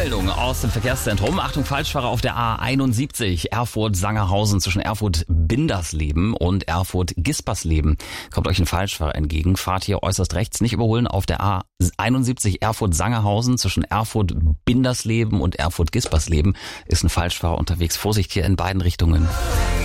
Meldung aus dem Verkehrszentrum. Achtung, Falschfahrer auf der A71 Erfurt-Sangerhausen zwischen Erfurt-Bindersleben und Erfurt-Gispersleben. Kommt euch ein Falschfahrer entgegen. Fahrt hier äußerst rechts, nicht überholen auf der A71 Erfurt-Sangerhausen zwischen Erfurt-Bindersleben und Erfurt-Gispersleben. Ist ein Falschfahrer unterwegs. Vorsicht hier in beiden Richtungen.